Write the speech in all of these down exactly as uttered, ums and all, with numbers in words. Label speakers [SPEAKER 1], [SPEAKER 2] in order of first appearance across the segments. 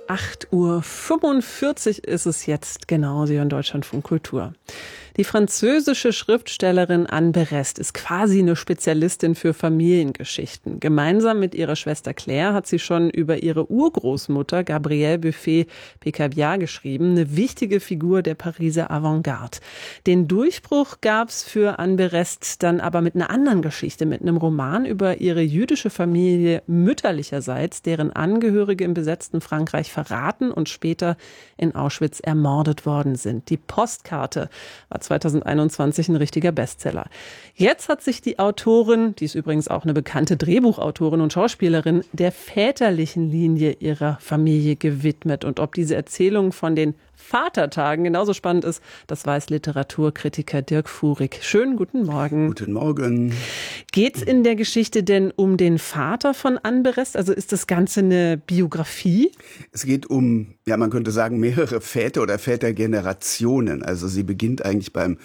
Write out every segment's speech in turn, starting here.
[SPEAKER 1] acht Uhr fünfundvierzig ist es jetzt, genau, Sie hören Deutschlandfunk Kultur. Die französische Schriftstellerin Anne Berest ist quasi eine Spezialistin für Familiengeschichten. Gemeinsam mit ihrer Schwester Claire hat sie schon über ihre Urgroßmutter Gabrielle Buffet-Picabia geschrieben, eine wichtige Figur der Pariser Avantgarde. Den Durchbruch gab's für Anne Berest dann aber mit einer anderen Geschichte, mit einem Roman über ihre jüdische Familie mütterlicherseits, deren Angehörige im besetzten Frankreich verraten und später in Auschwitz ermordet worden sind. Die Postkarte war zweitausendeinundzwanzig ein richtiger Bestseller. Jetzt hat sich die Autorin, die ist übrigens auch eine bekannte Drehbuchautorin und Schauspielerin, der väterlichen Linie ihrer Familie gewidmet. Und ob diese Erzählung von den Vatertagen genauso spannend ist, das weiß Literaturkritiker Dirk Fuhrig. Schönen guten Morgen.
[SPEAKER 2] Guten Morgen.
[SPEAKER 1] Geht's in der Geschichte denn um den Vater von Anne Berest? Also ist das Ganze eine Biografie?
[SPEAKER 2] Es geht um, ja, man könnte sagen, mehrere Väter oder Vätergenerationen. Also sie beginnt eigentlich beim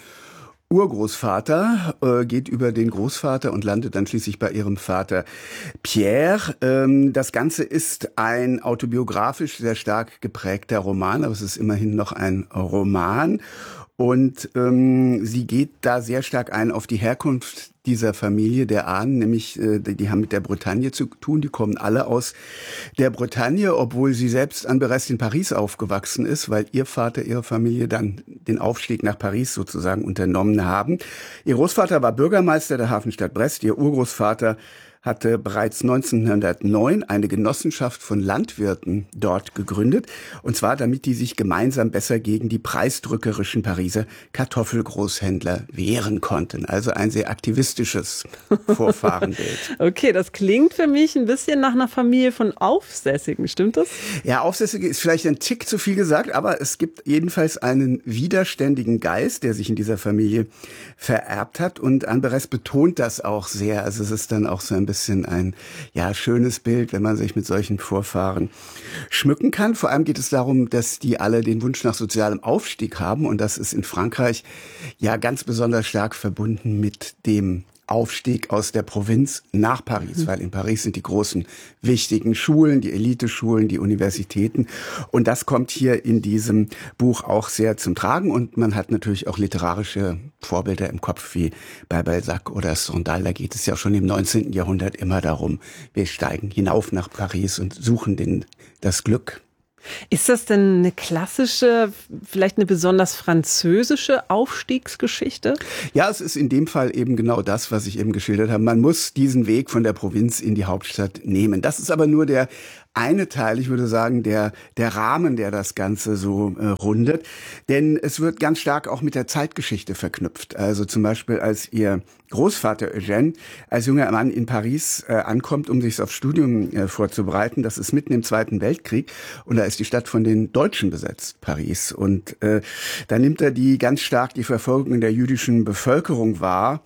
[SPEAKER 2] Urgroßvater, äh, geht über den Großvater und landet dann schließlich bei ihrem Vater Pierre. Ähm, das Ganze ist ein autobiografisch sehr stark geprägter Roman, aber es ist immerhin noch ein Roman. Und ähm, sie geht da sehr stark ein auf die Herkunft dieser Familie der Ahnen, nämlich äh, die haben mit der Bretagne zu tun. Die kommen alle aus der Bretagne, obwohl sie selbst Anne Berest in Paris aufgewachsen ist, weil ihr Vater, ihre Familie dann den Aufstieg nach Paris sozusagen unternommen haben. Ihr Großvater war Bürgermeister der Hafenstadt Brest, ihr Urgroßvater hatte bereits neunzehnhundertneun eine Genossenschaft von Landwirten dort gegründet. Und zwar, damit die sich gemeinsam besser gegen die preisdrückerischen Pariser Kartoffelgroßhändler wehren konnten. Also ein sehr aktivistisches Vorfahrenbild.
[SPEAKER 1] Okay, das klingt für mich ein bisschen nach einer Familie von Aufsässigen, stimmt das?
[SPEAKER 2] Ja, Aufsässige ist vielleicht ein Tick zu viel gesagt, aber es gibt jedenfalls einen widerständigen Geist, der sich in dieser Familie vererbt hat. Und Anne Berest betont das auch sehr. Also es ist dann auch so ein bisschen ein ja schönes Bild, wenn man sich mit solchen Vorfahren schmücken kann. Vor allem geht es darum, dass die alle den Wunsch nach sozialem Aufstieg haben und das ist in Frankreich ja ganz besonders stark verbunden mit dem Aufstieg aus der Provinz nach Paris, mhm. weil in Paris sind die großen, wichtigen Schulen, die Eliteschulen, die Universitäten. Und das kommt hier in diesem Buch auch sehr zum Tragen. Und man hat natürlich auch literarische Vorbilder im Kopf, wie bei Balzac oder Stendhal. Da geht es ja schon im neunzehnten Jahrhundert immer darum, wir steigen hinauf nach Paris und suchen den, das Glück.
[SPEAKER 1] Ist das denn eine klassische, vielleicht eine besonders französische Aufstiegsgeschichte?
[SPEAKER 2] Ja, es ist in dem Fall eben genau das, was ich eben geschildert habe. Man muss diesen Weg von der Provinz in die Hauptstadt nehmen. Das ist aber nur der eine Teil, ich würde sagen, der der Rahmen, der das Ganze so äh, rundet. Denn es wird ganz stark auch mit der Zeitgeschichte verknüpft. Also zum Beispiel, als ihr Großvater Eugène als junger Mann in Paris äh, ankommt, um sich aufs Studium äh, vorzubereiten. Das ist mitten im Zweiten Weltkrieg und da ist die Stadt von den Deutschen besetzt, Paris. Und äh, da nimmt er die ganz stark die Verfolgung der jüdischen Bevölkerung wahr,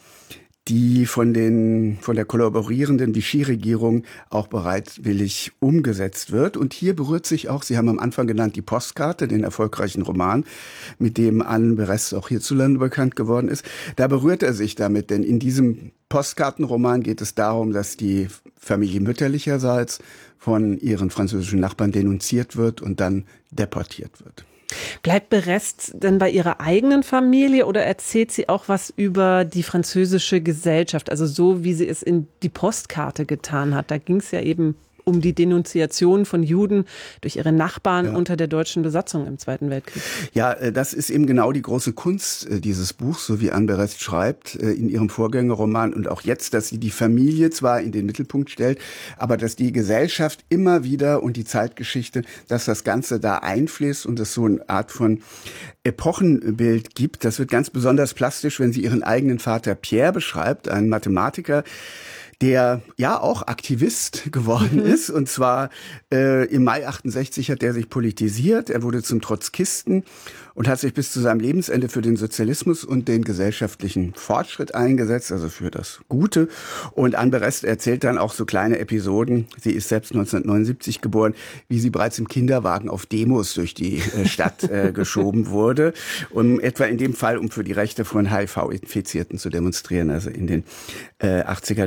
[SPEAKER 2] die von den von der kollaborierenden Vichy-Regierung auch bereitwillig umgesetzt wird. Und hier berührt sich auch, Sie haben am Anfang genannt, die Postkarte, den erfolgreichen Roman, mit dem Anne Berest auch hierzulande bekannt geworden ist. Da berührt er sich damit, denn in diesem Postkartenroman geht es darum, dass die Familie mütterlicherseits von ihren französischen Nachbarn denunziert wird und dann deportiert wird.
[SPEAKER 1] Bleibt Berest denn bei ihrer eigenen Familie oder erzählt sie auch was über die französische Gesellschaft? Also so, wie sie es in die Postkarte getan hat. Da ging es ja eben um die Denunziation von Juden durch ihre Nachbarn ja. unter der deutschen Besatzung im Zweiten Weltkrieg.
[SPEAKER 2] Ja, das ist eben genau die große Kunst dieses Buchs, so wie Anne Berest schreibt in ihrem Vorgängerroman und auch jetzt, dass sie die Familie zwar in den Mittelpunkt stellt, aber dass die Gesellschaft immer wieder und die Zeitgeschichte, dass das Ganze da einfließt und es so eine Art von Epochenbild gibt. Das wird ganz besonders plastisch, wenn sie ihren eigenen Vater Pierre beschreibt, einen Mathematiker, der ja auch Aktivist geworden mhm. ist. Und zwar äh, im Mai achtundsechzig hat er sich politisiert. Er wurde zum Trotzkisten und hat sich bis zu seinem Lebensende für den Sozialismus und den gesellschaftlichen Fortschritt eingesetzt, also für das Gute. Und Anne Berest erzählt dann auch so kleine Episoden. Sie ist selbst neunzehnhundertneunundsiebzig geboren, wie sie bereits im Kinderwagen auf Demos durch die äh, Stadt äh, geschoben wurde, um etwa in dem Fall, um für die Rechte von H I V-Infizierten zu demonstrieren, also in den äh, achtziger, neunziger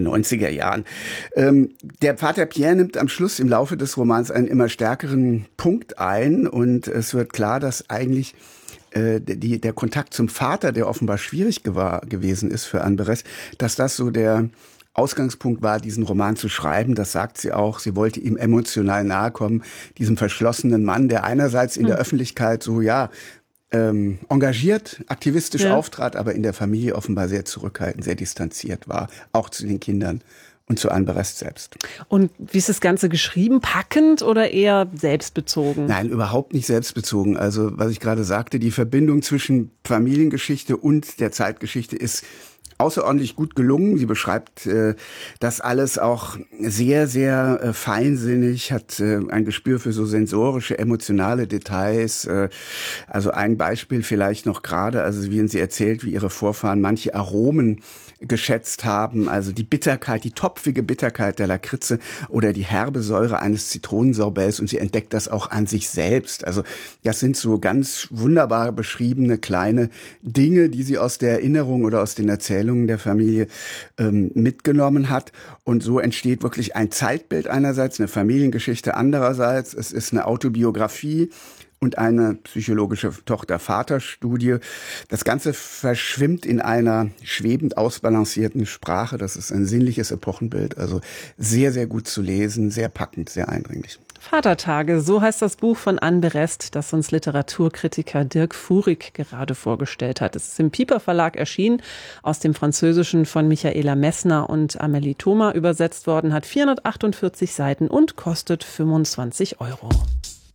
[SPEAKER 2] sechziger Jahren. Ähm, der Vater Pierre nimmt am Schluss im Laufe des Romans einen immer stärkeren Punkt ein und es wird klar, dass eigentlich äh, die, der Kontakt zum Vater, der offenbar schwierig gewahr, gewesen ist für Anne Berest, dass das so der Ausgangspunkt war, diesen Roman zu schreiben. Das sagt sie auch. Sie wollte ihm emotional nahe kommen, diesem verschlossenen Mann, der einerseits in hm. der Öffentlichkeit so, ja, ähm, engagiert, aktivistisch ja. auftrat, aber in der Familie offenbar sehr zurückhaltend, sehr distanziert war, auch zu den Kindern und zu Anne Berest selbst.
[SPEAKER 1] Und wie ist das Ganze geschrieben? Packend oder eher selbstbezogen?
[SPEAKER 2] Nein, überhaupt nicht selbstbezogen. Also, was ich gerade sagte, die Verbindung zwischen Familiengeschichte und der Zeitgeschichte ist außerordentlich gut gelungen. Sie beschreibt äh, das alles auch sehr, sehr äh, feinsinnig, hat äh, ein Gespür für so sensorische, emotionale Details. Äh, also ein Beispiel vielleicht noch gerade, also wie sie erzählt, wie ihre Vorfahren manche Aromen geschätzt haben, also die Bitterkeit, die topfige Bitterkeit der Lakritze oder die herbe Säure eines Zitronensorbets, und sie entdeckt das auch an sich selbst. Also das sind so ganz wunderbar beschriebene kleine Dinge, die sie aus der Erinnerung oder aus den Erzählungen der Familie ähm, mitgenommen hat, und so entsteht wirklich ein Zeitbild einerseits, eine Familiengeschichte andererseits, es ist eine Autobiografie und eine psychologische Tochter-Vater-Studie. Das Ganze verschwimmt in einer schwebend ausbalancierten Sprache. Das ist ein sinnliches Epochenbild. Also sehr, sehr gut zu lesen, sehr packend, sehr eindringlich.
[SPEAKER 1] Vatertage, so heißt das Buch von Anne Berest, das uns Literaturkritiker Dirk Fuhrig gerade vorgestellt hat. Es ist im Piper Verlag erschienen, aus dem Französischen von Michaela Messner und Amélie Thoma übersetzt worden, hat vierhundertachtundvierzig Seiten und kostet fünfundzwanzig Euro.